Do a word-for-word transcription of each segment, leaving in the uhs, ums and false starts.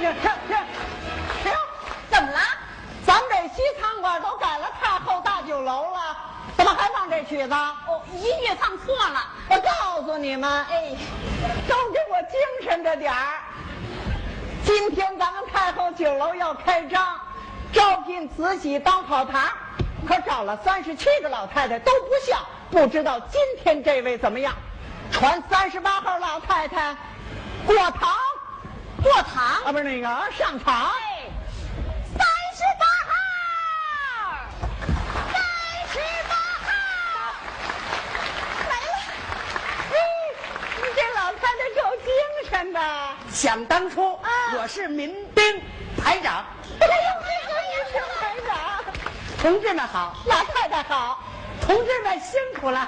停停停停！ 怎么了？ 咱们这西餐馆都改了太后大酒楼了，怎么还放这曲子？ 哦，音乐放错了。 我告诉你们， 哎， 都给我精神着点儿。今天咱们太后酒楼要开张，招聘慈禧当跑堂，可找了三十七个老太太都不像，不知道今天这位怎么样？传三十八号老太太过堂， 过堂啊，不是那个上场。 哎，三十八号，三十八号来了。 哎，你这老太太够精神的。 想当初， 啊我是民兵排长。 哎呦，这个民兵排长， 同志们好， 老太太好。 同志们辛苦了。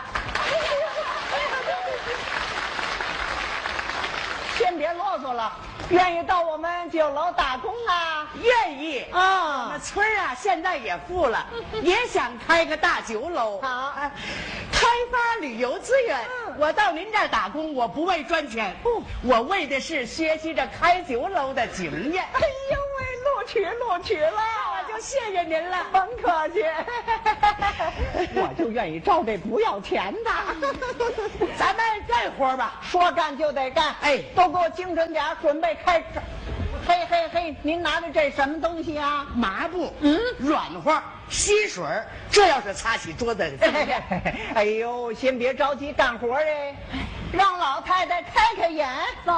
先别啰嗦了，愿意到我们酒楼打工啊？ 愿意我啊们，村儿啊，现在也富了，也想开个大酒楼。 好哎开发旅游资源。 嗯我到您这儿打工，我不为赚钱， 不我为的是学习着开酒楼的经验。 哎呦喂，录取录取了， 我就谢谢您了。 甭客气，我就愿意招这不要钱的。 咱们干活吧。 说干就得干， 哎都给我精神点儿，准备开始。嘿嘿嘿，您拿的这什么东西啊？ 麻布，嗯，软和，吸水儿，这要是擦洗桌子， 哎呦，先别着急干活哎，让老太太开开眼， 走，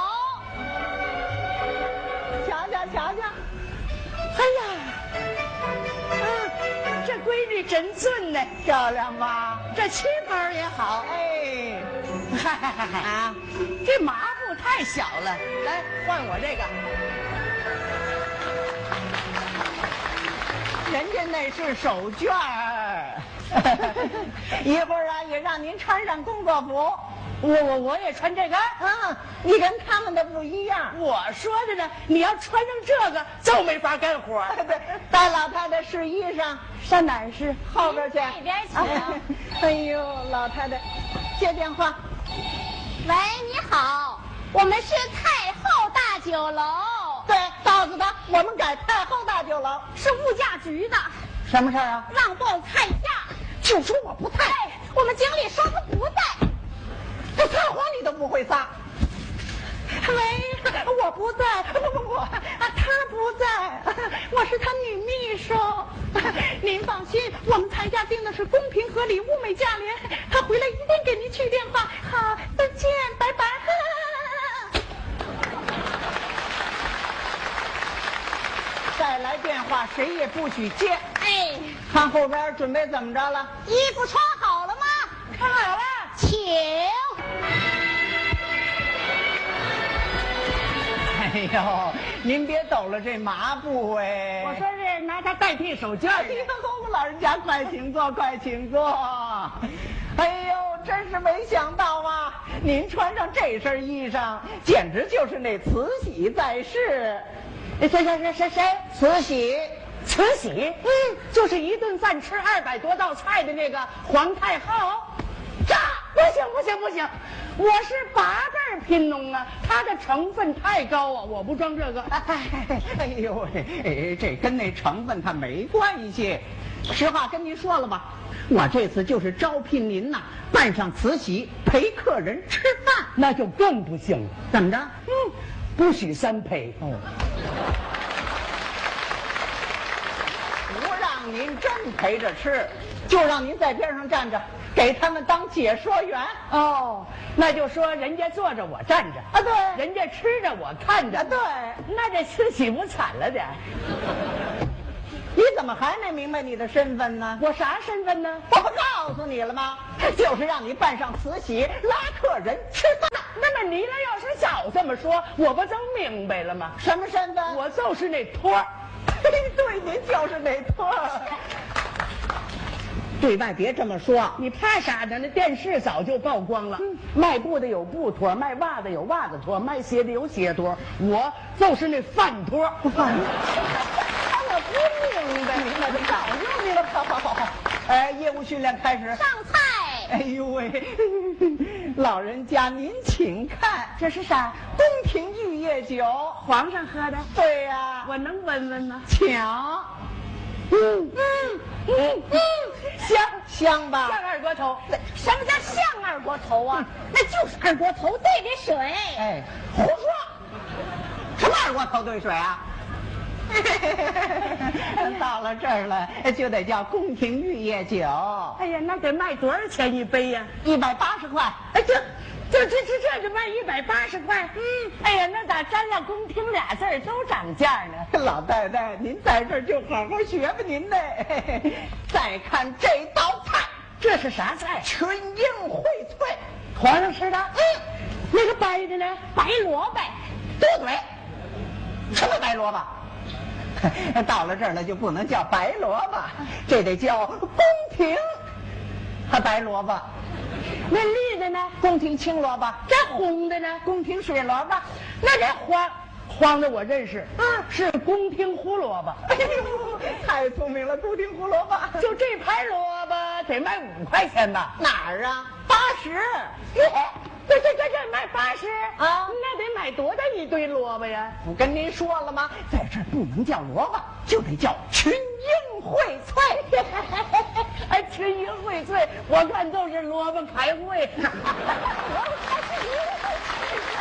瞧瞧瞧瞧。 哎呀，嗯，这闺女真俊呢， 漂亮吧？ 这旗袍也好。 哎， 嗨嗨嗨嗨啊， 这麻布太小了，来换我这个。 人家那是手绢儿，一会儿啊也让您穿上工作服。 我我我也穿这个。 嗯，你跟他们的不一样。 我说着呢，你要穿上这个就没法干活。 对，带老太太试衣裳， 上哪儿试？ 后边去。 那边去啊哎呦，老太太，接电话。 喂，你好，我们是太后大酒楼， 对，告诉他我们改太后大酒楼。 是物价局的， 什么事儿啊？ 让报菜价。 就说我不在， 哎，我们经理说他不在。 这撒谎你都不会撒。喂，我不在，不不不，啊，他不在，我是他女秘书。您放心，我们菜价定的是公平合理、物美价廉，他回来一定给您去电话。好，再见，拜拜。再来电话，谁也不许接。 哎， 看后边准备怎么着了？ 衣服穿好了吗？ 看好了。 请。 哎呦，您别抖了这麻布哎！ 我说是拿它代替手绢哎的。 呦，老人家快请坐，快请坐。哎呦，真是没想到啊！您穿上这身衣裳，简直就是那慈禧在世。 谁谁谁谁谁？ 慈禧， 慈禧，嗯，就是一顿饭吃二百多道菜的那个皇太后。这不行不行不行，我是八辈儿贫农啊，它的成分太高啊，我不装这个。 哎哎呦喂，哎，这跟那成分它没关系。实话跟您说了吧，我这次就是招聘您呐，扮上慈禧陪客人吃饭。 那就更不行了。 怎么着？ 嗯，不许三陪。 哦，不让您真陪着吃，就让您在边上站着，给他们当解说员。 哦，那就说人家坐着我站着啊，对， 人家吃着我看着。 啊对， 那这慈禧不惨了点儿？ 你怎么还没明白你的身份呢？ 我啥身份呢？ 我不告诉你了吗？就是让你扮上慈禧拉客人吃饭。 那么你呢？要是早这么说，我不就明白了吗？ 什么身份？ 我就是那托儿。 对，您就是那托儿。对外别这么说， 你怕啥呢？那电视早就曝光了。嗯、卖布的有布托，卖袜子有袜子托，卖鞋的有鞋托，我就是那饭托。 饭托。我不明白，明白就早就明白。好好好好，哎，业务训练开始。 上菜。 哎呦喂，老人家您请看， 这是啥？ 宫廷御宴液酒， 皇上喝的。 对呀、 我能闻闻吗？ 请。 嗯嗯嗯嗯，香香吧？ 像二锅头。 什么叫像二锅头啊？那就是二锅头兑的水。 哎，胡说！什么二锅头兑水啊？到了这儿了，就得叫宫廷玉液酒， 哎呀，那得卖多少钱一杯呀？ 一百八十块。 哎，这这这这这就卖一百八十块。嗯，哎呀，那咋沾了宫廷俩字儿都涨价呢？ 老太太，您在这儿就好好学吧您呢。再看这道菜， 这是啥菜？ 群英荟萃， 皇上吃的。嗯，那个白的呢？ 白萝卜。 多嘴。什么白萝卜？到了这儿了就不能叫白萝卜，这得叫宫廷和白萝卜。 那绿的呢？ 宫廷青萝卜。 这红的呢？ 宫廷水萝卜。 那这黄黄的我认识，嗯，是宫廷胡萝卜。 哎呦，太聪明了，宫廷胡萝卜。 就这盘萝卜得卖五块钱吧？ 哪儿啊？八十。 这这这这卖八十啊？ 那得买多大一堆萝卜呀？ 不跟您说了吗？在这儿不能叫萝卜，就得叫群英荟萃。 哎，群英荟萃，我看都是萝卜开会。 萝卜开会。